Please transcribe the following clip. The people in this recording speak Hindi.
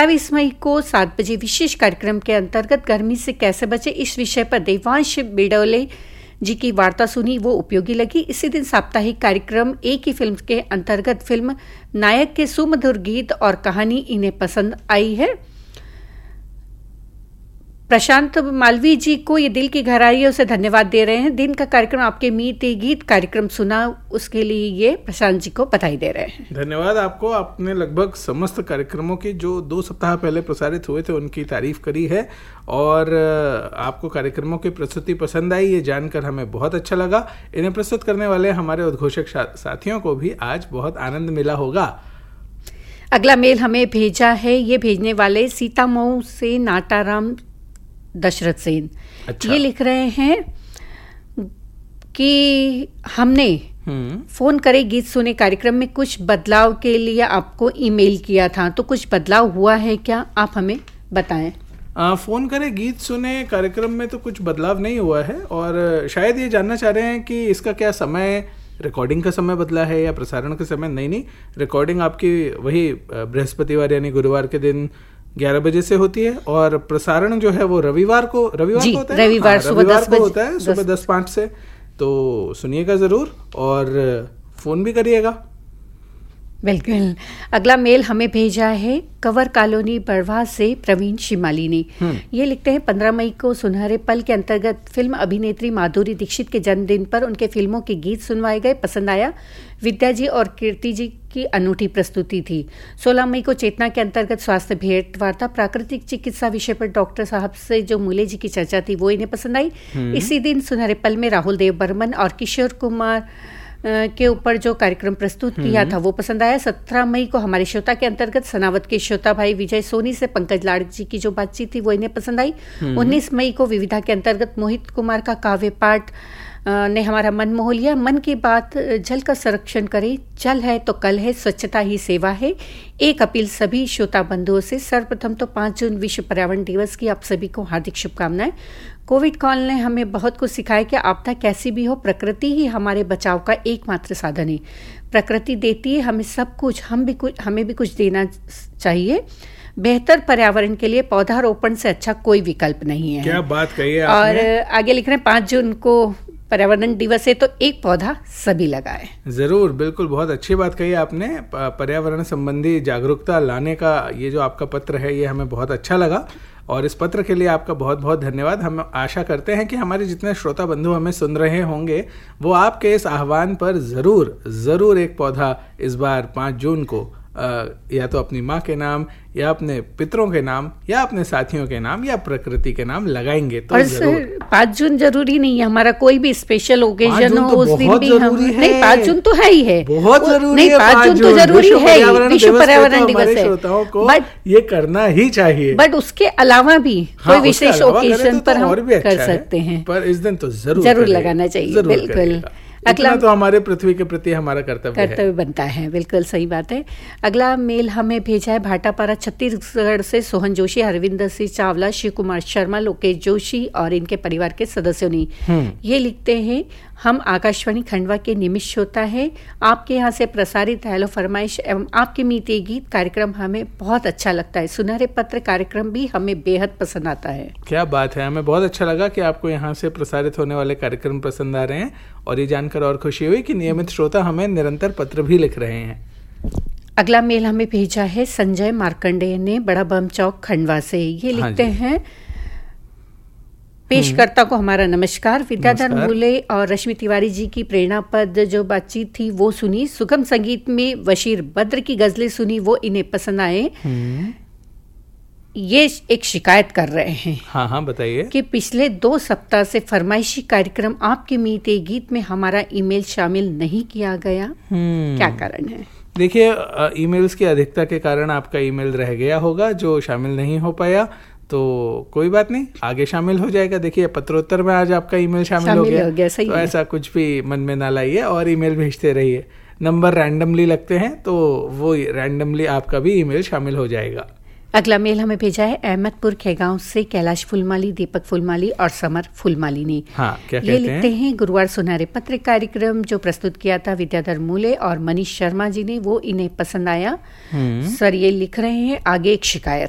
27 मई को 7 बजे विशेष कार्यक्रम के अंतर्गत गर्मी से कैसे बचे इस विषय पर देवांश बिडोले जी की वार्ता सुनी, वो उपयोगी लगी। इसी दिन साप्ताहिक कार्यक्रम एक ही फिल्म के अंतर्गत फिल्म नायक के सुमधुर गीत और कहानी इन्हें पसंद आई है। प्रशांत मालवी जी को ये दिल की गहराइयों से धन्यवाद दे रहे हैं। दिन का कार्यक्रम आपके मीत गीत कार्यक्रम सुना, उसके लिए ये प्रशांत जी को बधाई दे रहे हैं। धन्यवाद आपको। आपने लगभग समस्त कार्यक्रमों की जो 2 सप्ताह पहले प्रसारित हुए थे उनकी तारीफ करी है और आपको कार्यक्रमों की प्रस्तुति पसंद आई, ये जानकर हमें बहुत अच्छा लगा। इन्हें प्रस्तुत करने वाले हमारे उद्घोषक साथियों को भी आज बहुत आनंद मिला होगा। अगला मेल हमें भेजा है, ये भेजने वाले सीतामऊ से नाटाराम दशरथ सेन। अच्छा। ये लिख रहे हैं कि हमने फोन करे गीत सुने कार्यक्रम में कुछ बदलाव के लिए आपको ईमेल किया था, तो कुछ बदलाव हुआ है क्या, आप हमें बताएं। फोन करे गीत सुने कार्यक्रम में तो कुछ बदलाव नहीं हुआ है और शायद ये जानना चाह रहे हैं कि इसका क्या समय, रिकॉर्डिंग का समय बदला है या प्रसारण का समय। नहीं, रिकॉर्डिंग आपकी वही बृहस्पतिवार यानी गुरुवार के दिन 11 बजे से होती है और प्रसारण जो है वो रविवार को होता है। रविवार सुबह 10 बजे होता है, सुबह 10:05 से। तो सुनिएगा जरूर और फोन भी करिएगा। बिल्कुल। अगला मेल हमें भेजा है कंवर कॉलोनी बड़वा से प्रवीण शिमाली ने। ये लिखते हैं 15 मई को सुनहरे पल के अंतर्गत फिल्म अभिनेत्री माधुरी दीक्षित के जन्मदिन पर उनके फिल्मों के गीत सुनवाए गए, पसंद आया। विद्या जी और कीर्ति जी की अनूठी प्रस्तुति थी। 16 मई को चेतना के अंतर्गत स्वास्थ्य भेंट वार्ता प्राकृतिक चिकित्सा विषय पर डॉक्टर साहब से जो मूले जी की चर्चा थी वो इन्हें पसंद आई। इसी दिन सुनहरे पल में राहुल देव बर्मन और किशोर कुमार के ऊपर जो कार्यक्रम प्रस्तुत किया था वो पसंद आया। 17 मई को हमारे श्रोता के अंतर्गत सनावत के श्रोता भाई विजय सोनी से पंकज लाड़ जी की जो बातचीत थी वो इन्हें पसंद आई। 19 मई को विविधा के अंतर्गत मोहित कुमार का काव्य पाठ ने हमारा मन मोह लिया। मन की बात, जल का संरक्षण करें, जल है तो कल है, स्वच्छता ही सेवा है। एक अपील सभी श्रोता बंधुओं से, सर्वप्रथम तो 5 जून विश्व पर्यावरण दिवस की आप सभी को हार्दिक शुभकामनाएं। कोविड काल ने हमें बहुत कुछ सिखाया कि आपदा कैसी भी हो, प्रकृति ही हमारे बचाव का एकमात्र साधन है। प्रकृति देती है हमें सब कुछ, हमें भी कुछ देना चाहिए। बेहतर पर्यावरण के लिए पौधारोपण से अच्छा कोई विकल्प नहीं है। क्या बात कही है आपने। और आगे लिख रहे हैं 5 जून को पर्यावरण दिवस है तो एक पौधा सभी लगाए। जरूर, बिल्कुल, बहुत अच्छी बात कही आपने। पर्यावरण संबंधी जागरूकता लाने का ये जो आपका पत्र है ये हमें बहुत अच्छा लगा और इस पत्र के लिए आपका बहुत बहुत धन्यवाद। हम आशा करते हैं कि हमारे जितने श्रोता बंधु हमें सुन रहे होंगे वो आपके इस आह्वान पर जरूर एक पौधा इस बार 5 जून को या तो अपनी माँ के नाम या अपने पितरों के नाम या अपने साथियों के नाम या प्रकृति के नाम लगाएंगे। तो और जरूर 5 जून जरूरी नहीं है, हमारा कोई भी स्पेशल ओकेजन हो उस दिन भी हम नहीं, 5 जून तो है ही है, बहुत जरूरी है। 5 जून तो जरूरी है, विश्व पर्यावरण दिवस है, श्रोताओं को ये करना ही चाहिए। बट उसके अलावा भी कोई विशेष ओकेजन पर हम कर सकते हैं, पर इस दिन तो जरूर लगाना चाहिए। बिल्कुल। अगला तो हमारे पृथ्वी के प्रति हमारा कर्तव्य बनता है। बिल्कुल सही बात है। अगला मेल हमें भेजा है भाटापारा छत्तीसगढ़ से सोहन जोशी, हरविंदर सिंह चावला, शिव कुमार शर्मा, लोकेश जोशी और इनके परिवार के सदस्यों ने। ये लिखते हैं हम आकाशवाणी खंडवा के नियमित श्रोता है। आपके यहाँ से प्रसारित हेलो फरमाइश एवं आपके मीते गीत कार्यक्रम हमें बहुत अच्छा लगता है। सुनहरे पत्र कार्यक्रम भी हमें बेहद पसंद आता है। क्या बात है, हमें बहुत अच्छा लगा कि आपको यहाँ से प्रसारित होने वाले कार्यक्रम पसंद आ रहे हैं और ये जानकर और खुशी हुई कि नियमित श्रोता हमें निरंतर पत्र भी लिख रहे हैं। अगला मेल हमें भेजा है संजय मार्कंडेय ने, बड़ा बम चौक खंडवा से। ये लिखते हैं पेशकर्ता को हमारा नमस्कार। विद्याधर मूले और रश्मि तिवारी जी की प्रेरणापद जो बातचीत थी वो सुनी। सुगम संगीत में वशीर बद्र की गजलें सुनी, वो इन्हें पसंद आए। ये एक शिकायत कर रहे हैं। हाँ बताइए। कि पिछले 2 सप्ताह से फरमाइशी कार्यक्रम आपके मीते गीत में हमारा ईमेल शामिल नहीं किया गया, क्या कारण है? देखिए, ईमेल्स की अधिकता के कारण आपका ईमेल रह गया होगा जो शामिल नहीं हो पाया, तो कोई बात नहीं, आगे शामिल हो जाएगा। देखिए, पत्रोत्तर में आज आपका ईमेल शामिल हो गया सही तो ऐसा कुछ भी मन में ना लाइए और ईमेल भेजते रहिए। नंबर रैंडमली लगते हैं तो वो रैंडमली आपका भी ईमेल शामिल हो जाएगा। अगला मेल हमें भेजा है अहमदपुर खेगांव से कैलाश फुलमाली, दीपक फुलमाली और समर फुलमाली ने। क्या ये लिखते हैं गुरुवार सुनहरे पत्र कार्यक्रम जो प्रस्तुत किया था विद्याधर मूले और मनीष शर्मा जी ने, वो इन्हें पसंद आया। सर ये लिख रहे हैं आगे एक शिकायत